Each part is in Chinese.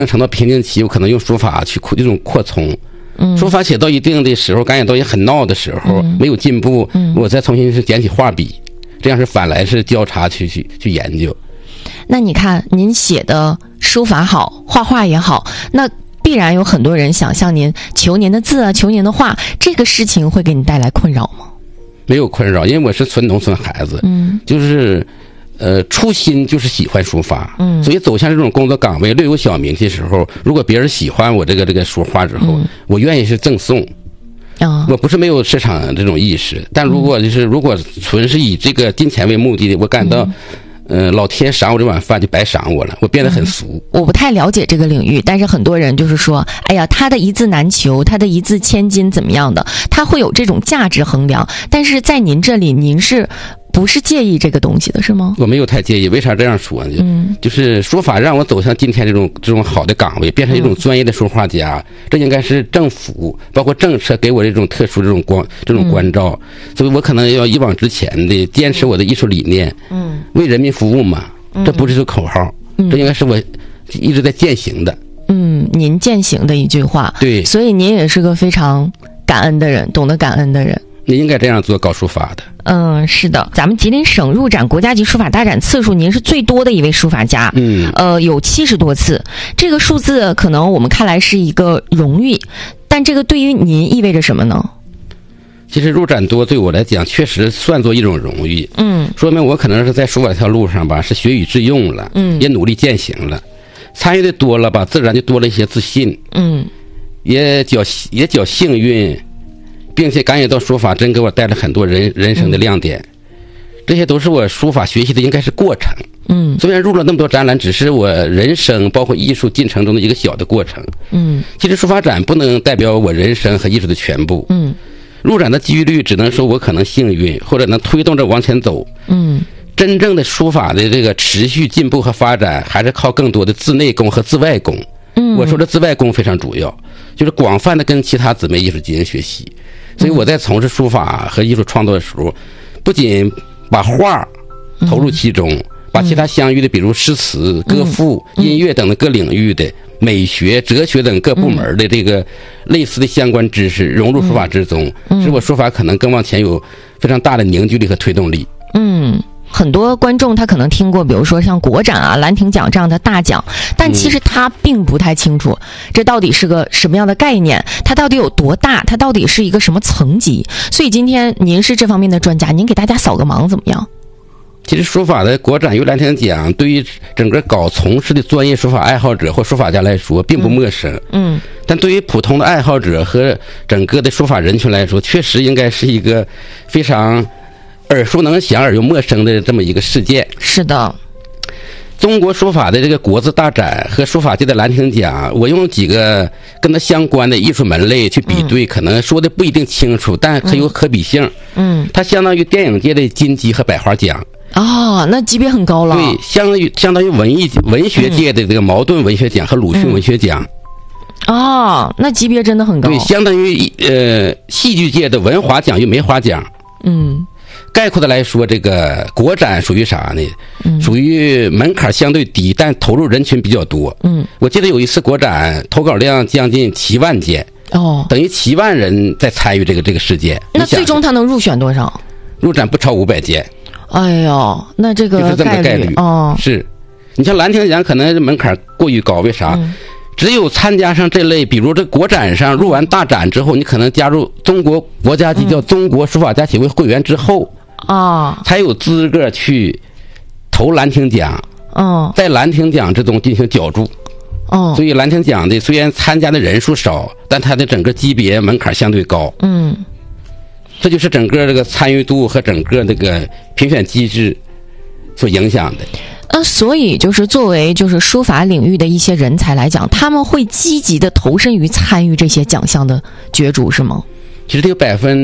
程到瓶颈期，我可能用书法去这种扩充。书法写到一定的时候，感觉到也很闹的时候，没有进步，我再重新是捡起画笔，这样是反来是交叉去研究。 那你看，您写的书法好，画画也好，那必然有很多人想向您求您的字啊，求您的画，这个事情会给你带来困扰吗？ 没有困扰，因为我是纯农村孩子，就是初心就是喜欢书法，所以走向这种工作岗位略有小名气的时候，如果别人喜欢我这个书画之后，我愿意是赠送。我不是没有市场这种意识，但如果纯是以这个金钱为目的的，我感到老天赏我这碗饭就白赏我了，我变得很俗。 我不太了解这个领域，但是很多人就是说，哎呀，他的一字难求，他的一字千金怎么样的，他会有这种价值衡量。但是在您这里，您是不是介意这个东西的，是吗？ 我没有太介意。为啥这样说呢？就是书法让我走向今天这种好的岗位，变成一种专业的书画家，这应该是政府包括政策给我这种特殊这种关照，所以我可能要一往直前的坚持我的艺术理念，为人民服务嘛，这不是个口号，这应该是我一直在践行的。 您践行的一句话。 对， 所以您也是个非常感恩的人，懂得感恩的人。 你应该这样做，搞书法的。 是的，咱们吉林省入展国家级书法大展次数，您是最多的一位书法家，有70多次。这个数字可能我们看来是一个荣誉，但这个对于您意味着什么呢？ 其实入展多对我来讲，确实算作一种荣誉。说明我可能是在书法这条路上吧，是学以致用了，也努力践行了，参与的多了吧，自然就多了一些自信，也较幸运。并且感觉到书法真给我带来很多人生的亮点，这些都是我书法学习的应该是过程。虽然入了那么多展览，只是我人生包括艺术进程中的一个小的过程。其实书法展不能代表我人生和艺术的全部。入展的几率只能说我可能幸运，或者能推动着往前走。真正的书法的这个持续进步和发展，还是靠更多的自内功和自外功。我说的自外功非常主要，就是广泛的跟其他姊妹艺术进行学习。所以我在从事书法和艺术创作的时候，不仅把画投入其中，把其他相遇的，比如诗词、歌赋、音乐等的各领域的美学、哲学等各部门的这个类似的相关知识融入书法之中，使我书法可能更往前有非常大的凝聚力和推动力。 很多观众他可能听过，比如说像国展啊、兰亭奖这样的大奖，但其实他并不太清楚这到底是个什么样的概念，它到底有多大，它到底是一个什么层级。所以今天您是这方面的专家，您给大家扫个盲怎么样？ 其实书法的国展与兰亭奖对于整个从事的专业书法爱好者或书法家来说并不陌生，但对于普通的爱好者和整个的书法人群来说，确实应该是一个非常耳熟能详而又陌生的这么一个事件。 是的， 中国书法的这个国字大展和书法界的兰亭奖，我用几个跟它相关的艺术门类去比对，可能说的不一定清楚，但很有可比性。它相当于电影界的金鸡和百花奖。 那级别很高了。 对，相当于文学界的这个茅盾文学奖和鲁迅文学奖。 那级别真的很高。 对，相当于戏剧界的文华奖与梅花奖。概括的来说，这个国展属于啥呢？属于门槛相对低，但投入人群比较多。我记得有一次国展投稿量将近7万件，等于7万人在参与这个事件。 那最终他能入选多少？ 入展不超500件。 哎呦，那这个就是这么个概率。是，你像兰亭奖可能门槛过于高，为啥？只有参加上这类，比如这国展上入完大展之后，你可能加入中国国家级叫中国书法家协会会员之后，才有资格去投兰亭奖。在兰亭奖之中进行角逐。所以兰亭奖的虽然参加的人数少，但它的整个级别门槛相对高。这就是整个这个参与度和整个这个评选机制所影响的。 所以就是作为就是书法领域的一些人才来讲，他们会积极的投身于参与这些奖项的角逐，是吗？ 其实有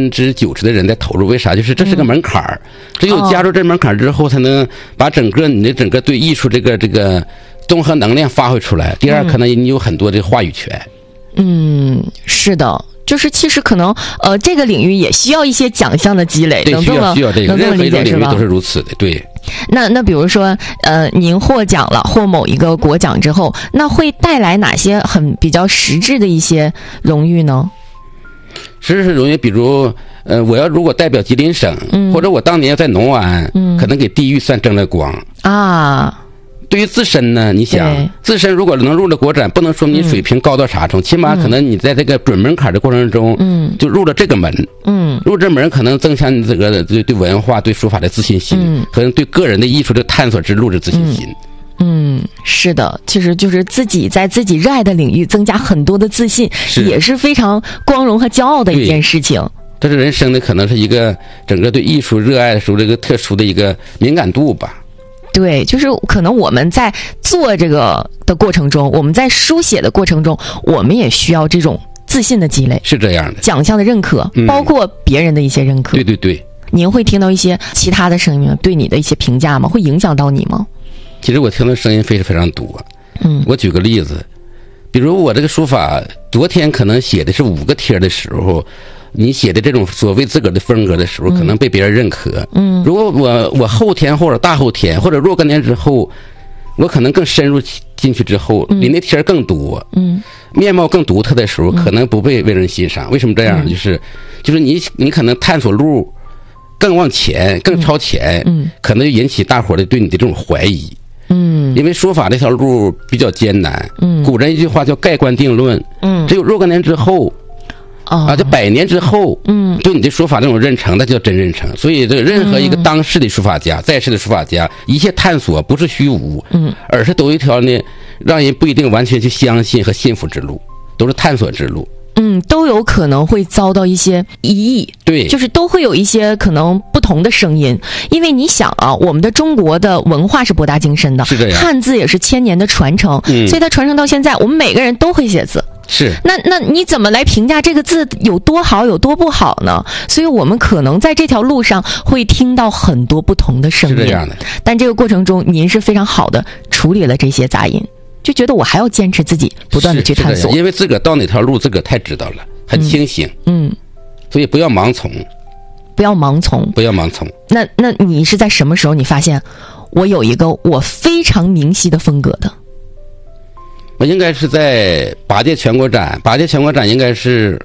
90%的人在投入，为啥？就是这是个门槛儿，只有加入这门槛之后，才能把你的整个对艺术这个综合能量发挥出来。第二，可能你有很多的话语权。 是的。就是其实可能这个领域也需要一些奖项的积累， 对，需要这个，任何一种领域都是如此的。对， 那比如说，您获奖了，获某一个国奖之后，那会带来哪些比较实质的一些荣誉呢？ 实质荣誉，比如，我如果代表吉林省，或者我当年在农安，可能给地域算争了光啊。对于自身呢，你想，自身如果能入了国展，不能说明你水平高到啥程度，起码可能你在这个准门槛的过程中，就入了这个门，入这门可能增强你这个对文化、对书法的自信心，可能对个人的艺术的探索之路的自信心。 是的，其实就是自己在自己热爱的领域增加很多的自信，也是非常光荣和骄傲的一件事情。 这是人生的可能是一个整个对艺术热爱的时候这个特殊的一个敏感度吧。 对，就是可能我们在做这个的过程中，我们在书写的过程中，我们也需要这种自信的积累， 是这样的， 奖项的认可，包括别人的一些认可。 对对对。 您会听到一些其他的声音对你的一些评价吗？会影响到你吗？ 其实我听的声音非常多。我举个例子，比如我这个书法，昨天可能写的是5个帖的时候，你写的这种所谓自个儿的风格的时候，可能被别人认可。如果我后天或者大后天或者若干年之后，我可能更深入进去之后，你那帖更多，面貌更独特的时候，可能不被为人欣赏。为什么这样？就是你可能探索路更往前、更超前，可能就引起大伙的对你的这种怀疑。因为书法这条路比较艰难。古人一句话叫盖棺定论。只有若干年之后。这100年之后，对你的书法这种认成，那叫真认成。所以这个任何一个当世的书法家，在世的书法家，一切探索不是虚无，而是都一条呢，让人不一定完全去相信和信服之路，都是探索之路。 都有可能会遭到一些异议， 对， 就是都会有一些可能不同的声音。因为你想啊，我们的中国的文化是博大精深的， 是这样， 汉字也是1000年的传承，所以它传承到现在，我们每个人都会写字。 是， 那你怎么来评价这个字有多好有多不好呢？所以我们可能在这条路上会听到很多不同的声音， 是这样的。 但这个过程中，您是非常好的处理了这些杂音，就觉得我还要坚持自己不断的去探索， 因为自个儿到哪条路自个儿太知道了，很清醒。所以不要盲从， 不要盲从。那你是在什么时候你发现我有一个我非常明晰的风格的？ 我应该是在8届全国展，8届全国展应该是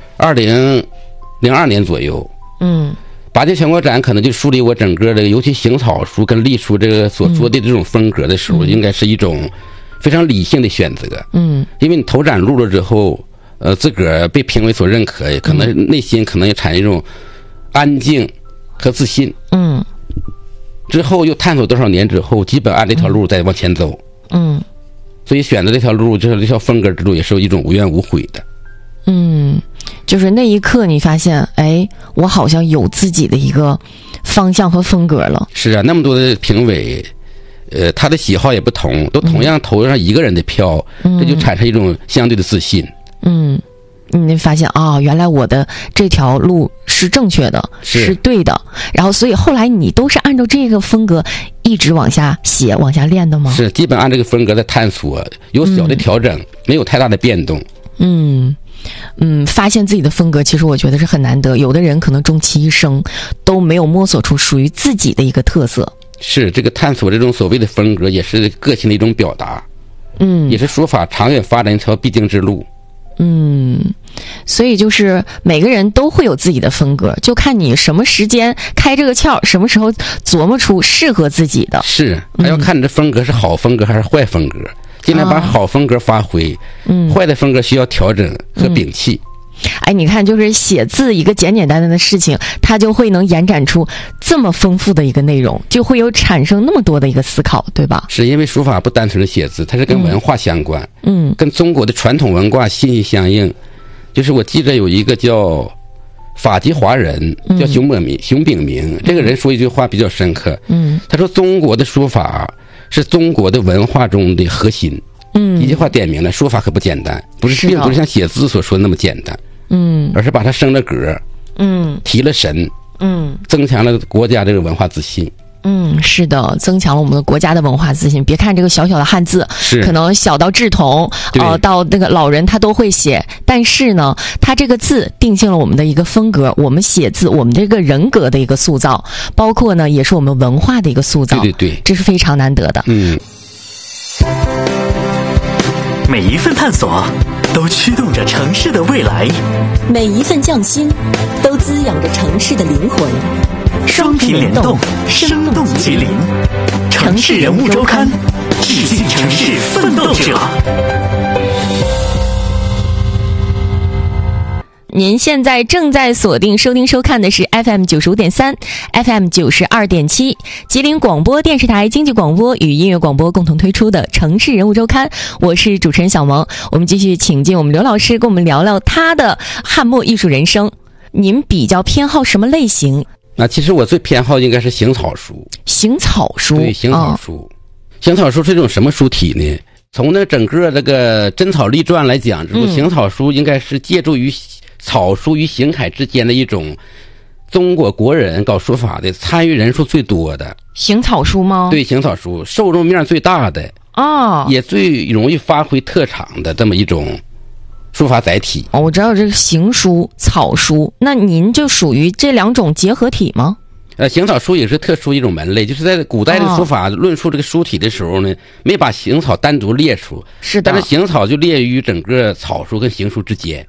2002年左右。8届全国展可能就树立我整个的，尤其行草书跟隶书这个所说的这种风格的时候，应该是一种非常理性的选择。因为你投展入了之后，自个儿被评委所认可，可能内心可能也产生一种安静和自信。之后又探索多少年之后，基本按这条路再往前走。所以选择这条路，就是这条风格之路，也是有一种无怨无悔的。 就是那一刻你发现，哎，我好像有自己的一个方向和风格了。是啊，那么多的评委，他的喜好也不同，都同样投上一个人的票，这就产生一种相对的自信。 你发现啊，原来我的这条路是正确的，是对的。然后，所以后来你都是按照这个风格一直往下写、往下练的吗？ 是，基本按这个风格在探索，有小的调整，没有太大的变动。 发现自己的风格，其实我觉得是很难得。有的人可能终其一生都没有摸索出属于自己的一个特色。 是，这个探索这种所谓的风格，也是个性的一种表达。也是书法长远发展一条必经之路。 所以就是每个人都会有自己的风格，就看你什么时间开这个窍，什么时候琢磨出适合自己的。 是，还要看你的风格是好风格还是坏风格，尽量把好风格发挥，坏的风格需要调整和摒弃。 你看，就是写字一个简简单单的事情，它就会能延展出这么丰富的一个内容，就会有产生那么多的一个思考，对吧？ 是，因为书法不单纯的写字，它是跟文化相关，跟中国的传统文化息息相应。就是我记得有一个叫法籍华人，叫熊秉明，这个人说一句话比较深刻。他说中国的书法是中国的文化中的核心。一句话点明了，书法可不简单，并不是像写字所说的那么简单。而是把它升了格，提了神，增强了国家这个文化自信。 是的，增强了我们的国家的文化自信。别看这个小小的汉字，可能小到稚童，到那个老人他都会写，但是呢，他这个字定性了我们的一个风格，我们写字，我们这个人格的一个塑造，包括呢，也是我们文化的一个塑造。 对， 这是非常难得的。 每一份探索都驱动着城市的未来， 每一份匠心都滋养着城市的灵魂。 双频联动，生动吉林。城市人物周刊，致敬城市奋斗者。 您现在正在锁定收听收看的是 FM 95.3 FM 92.7吉林广播电视台经济广播与音乐广播共同推出的城市人物周刊，我是主持人小萌。我们继续请进我们刘老师跟我们聊聊他的汉墨艺术人生。您比较偏好什么类型？ 其实我最偏好应该是行草书。 行草书？ 对，行草书。行草书是一种什么书体呢？从那整个这个真草隶传来讲之后，行草书应该是借助于草书与行楷之间的一种中国国人搞书法的参与人数最多的。 行草书吗？ 对，行草书受众面最大的也最容易发挥特长的这么一种书法载体。 我知道这个行书、草书，那您就属于这两种结合体吗？ 行草书也是特殊一种门类，就是在古代的书法论述这个书体的时候呢，没把行草单独列出， 是的， 但是行草就列于整个草书跟行书之间。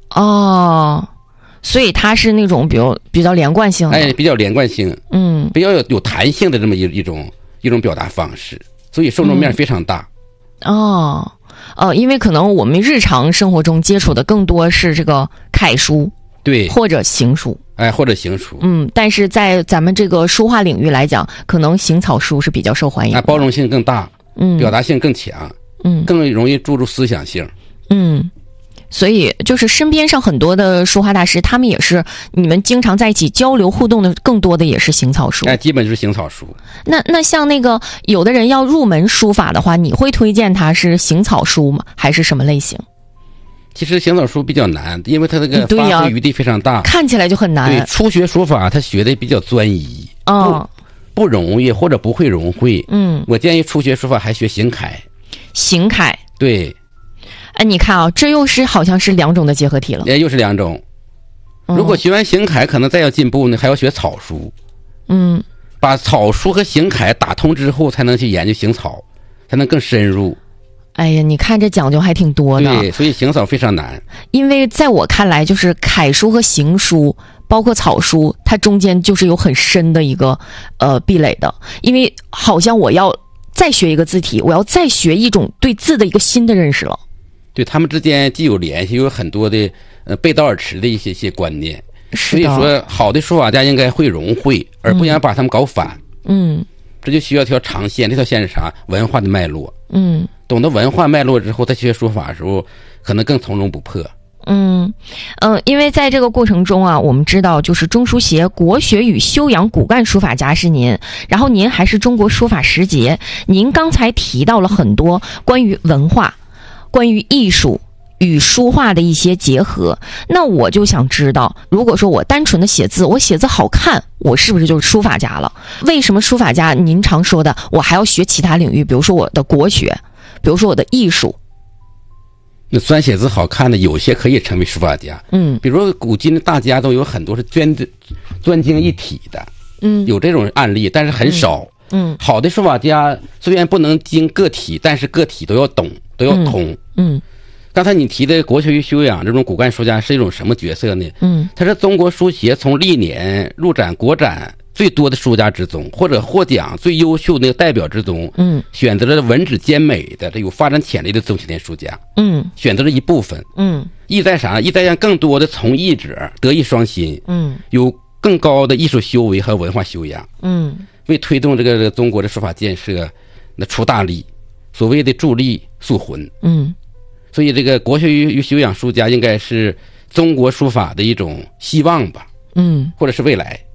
所以它是那种比较连贯性的， 比较连贯性，比较有弹性的这么一种表达方式，所以受众面非常大。 因为可能我们日常生活中接触的更多是这个楷书， 对， 或者行书， 或者行书， 但是在咱们这个书画领域来讲，可能行草书是比较受欢迎的， 包容性更大，表达性更强，更容易注入思想性， 所以就是身边上很多的书画大师，他们也是你们经常在一起交流互动的，更多的也是行草书。 基本就是行草书。 那像那个有的人要入门书法的话，你会推荐他是行草书吗？还是什么类型？ 其实行草书比较难，因为它这个发挥余地非常大， 看起来就很难。 对，初学书法他学的比较专一，不容易或者不会融会。我建议初学书法还学行楷。 行楷， 对。 你看这又是好像是两种的结合体了。 又是两种。如果学完行楷，可能再要进步呢，还要学草书。把草书和行楷打通之后，才能去研究行草，才能更深入。 你看这讲究还挺多的。 对，所以行草非常难。 因为在我看来，就是楷书和行书，包括草书，它中间就是有很深的一个壁垒的。因为好像我要再学一个字体，我要再学一种对字的一个新的认识了。 对，他们之间既有联系，又有很多的背道而驰的一些观念。所以说，好的书法家应该会融会，而不应该把他们搞反。这就需要一条长线，这条线是啥？文化的脉络。懂得文化脉络之后，在学书法的时候，可能更从容不迫。 因为在这个过程中我们知道，就是中书协国学与修养骨干书法家是您，然后您还是中国书法十杰。您刚才提到了很多关于文化、关于艺术与书画的一些结合，那我就想知道，如果说我单纯的写字，我写字好看，我是不是就是书法家了？为什么书法家您常说的我还要学其他领域，比如说我的国学，比如说我的艺术？ 那虽然写字好看的，有些可以成为书法家。比如说古今的大家都有很多是专精一体的，有这种案例，但是很少。好的书法家虽然不能精个体，但是个体都要懂，都要通。刚才你提的国学与修养这种骨干书家是一种什么角色呢？他是中国书协从历年入展国展最多的书家之中，或者获奖最优秀的代表之中，选择了文质兼美的、这有发展潜力的中青年书家，选择了一部分，意在啥？意在让更多的从艺者德艺双馨，有更高的艺术修为和文化修养，为推动这个中国的书法建设那出大力，所谓的助力塑魂，所以这个国学与修养书家应该是中国书法的一种希望吧，或者是未来，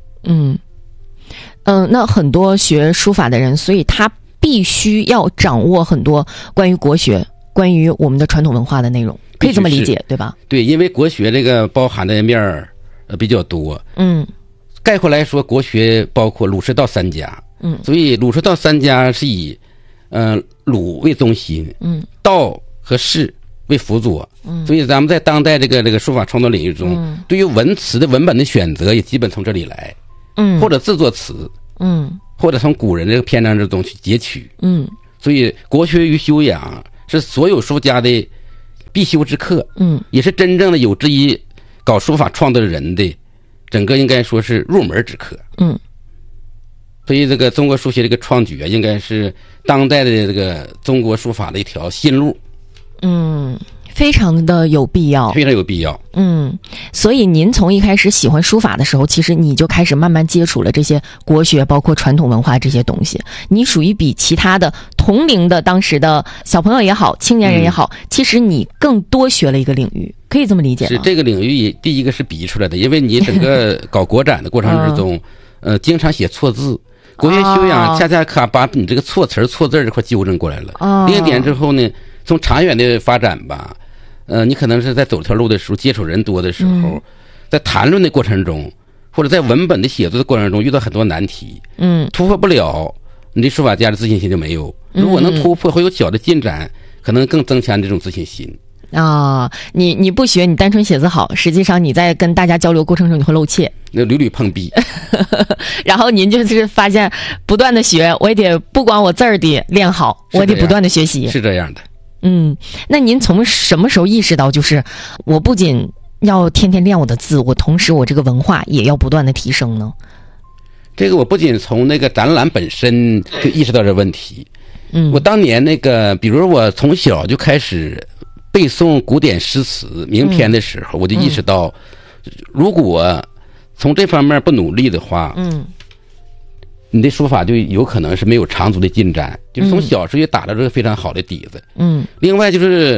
那很多学书法的人，所以他必须要掌握很多关于国学、关于我们的传统文化的内容，可以这么理解，对吧？ 对，因为国学这个包含的面比较多，概括来说，国学包括儒释道三家， 所以儒释道三家是以儒为中心，道和士为辅佐，所以咱们在当代这个书法创作领域中，对于文词的文本的选择也基本从这里来，或者自作词，或者从古人这个篇章之中去截取，所以国学与修养是所有书家的必修之课，也是真正的有志于搞书法创作的人的整个应该说是入门之课，所以这个中国书写这个创举应该是当代的这个中国书法的一条新路， 非常的有必要， 非常有必要。 所以您从一开始喜欢书法的时候，其实你就开始慢慢接触了这些国学，包括传统文化这些东西。你属于比其他的同龄的当时的小朋友也好，青年人也好，其实你更多学了一个领域，可以这么理解吗？ 是这个领域第一个是逼出来的，因为你整个搞国展的过程之中，经常写错字。国学修养恰恰可把你这个错词错字这块纠正过来了。另一点之后呢，从长远的发展吧，你可能是在走条路的时候，接触人多的时候，在谈论的过程中，或者在文本的写作的过程中遇到很多难题，突破不了，你这书法家的自信心就没有。如果能突破，会有小的进展，可能更增强这种自信心。 你不学，你单纯写字好，实际上你在跟大家交流过程中你会露怯， 那屡屡碰壁。 然后您就是发现不断的学，我也得不光我字儿得练好，我得不断的学习。 是这样的。 那您从什么时候意识到，就是我不仅要天天练我的字，我同时我这个文化也要不断的提升呢？ 这个我不仅从那个展览本身就意识到这问题。我当年比如我从小就开始背诵古典诗词名篇的时候，我就意识到，如果从这方面不努力的话，你的书法就有可能是没有长足的进展。就是从小时候就打了这个非常好的底子。另外就是，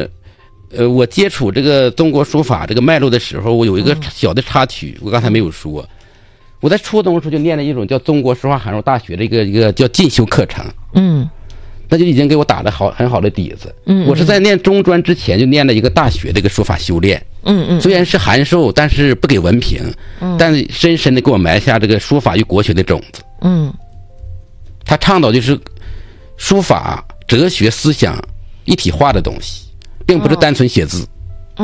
我接触这个中国书法这个脉络的时候，我有一个小的插曲，我刚才没有说。我在初中的时候就念了一种叫中国书画函授大学的一个叫进修课程。那就已经给我打了很好的底子。我是在念中专之前就念了一个大学的一个书法修炼。虽然是函授，但是不给文凭。但深深的给我埋下这个书法与国学的种子。他倡导就是书法、哲学、思想一体化的东西，并不是单纯写字。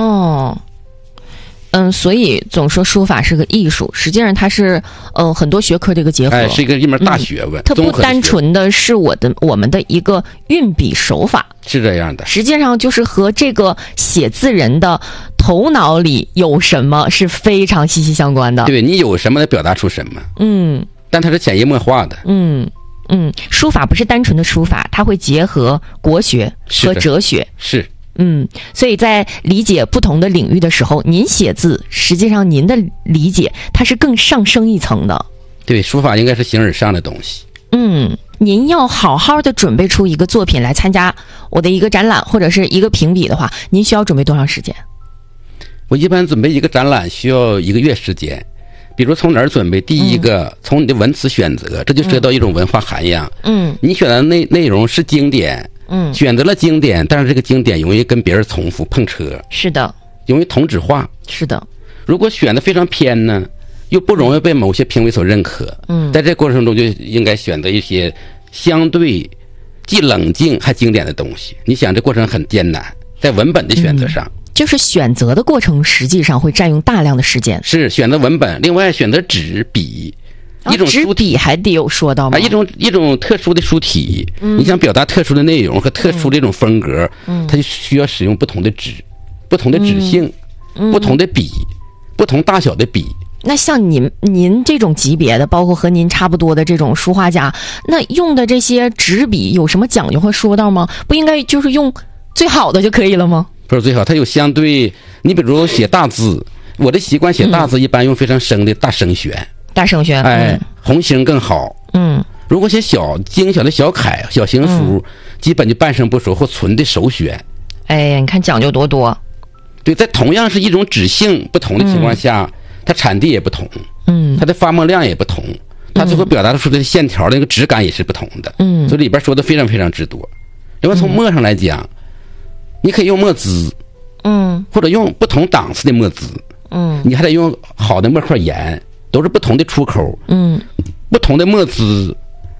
所以总说书法是个艺术，实际上它是很多学科的一个结合， 是一门大学问。 它不单纯的是我们的一个运笔手法， 是这样的。 实际上就是和这个写字人的头脑里有什么是非常息息相关的。 对，你有什么表达出什么。但它是潜移默化的。 书法不是单纯的书法，它会结合国学和哲学。 是。 所以在理解不同的领域的时候，您写字实际上您的理解它是更上升一层的。 对，书法应该是形而上的东西。 您要好好的准备出一个作品来参加我的一个展览或者是一个评比的话，您需要准备多长时间？ 我一般准备一个展览需要1个月时间。比如从哪儿准备？第一个，从你的文词选择，这就涉及到一种文化涵养。你选的内容是经典。选择了经典，但是这个经典容易跟别人重复碰车。是的。容易同质化。是的。如果选的非常偏呢，又不容易被某些评委所认可。在这过程中就应该选择一些相对既冷静还经典的东西。你想这过程很艰难，在文本的选择上。 就是选择的过程实际上会占用大量的时间。 是选择文本，另外选择纸笔。一种纸笔还得有说到吗？ 一种特殊的书体，你想表达特殊的内容和特殊的一种风格，它就需要使用不同的纸、不同的纸性、不同的笔、不同大小的笔。 那像您这种级别的，包括和您差不多的这种书画家，那用的这些纸笔有什么讲究会说到吗？不应该就是用最好的就可以了吗？ 不是最好，它有相对。你比如写大字，我的习惯写大字一般用非常生的大生宣。 大生宣， 红形更好。如果写精小的小楷、小行书，基本就半生不熟或纯的手宣。 你看讲究多多。 对，在同样是一种纸性不同的情况下，它产地也不同，它的发墨量也不同，它最后表达出的线条的那个质感也是不同的。所以里边说的非常非常之多。因为从墨上来讲，你可以用墨汁，或者用不同档次的墨汁，你还得用好的墨块盐。都是不同的出口，不同的墨汁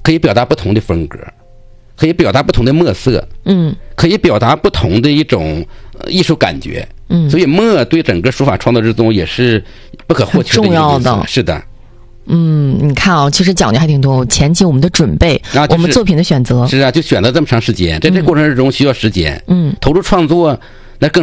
可以表达不同的风格，可以表达不同的墨色，可以表达不同的一种艺术感觉，所以墨对整个书法创作之中也是不可或缺的一个因素。是的。 你看啊，其实讲究还挺多。前期我们的准备，我们作品的选择， 是啊，就选择这么长时间，在这过程之中需要时间。投入创作，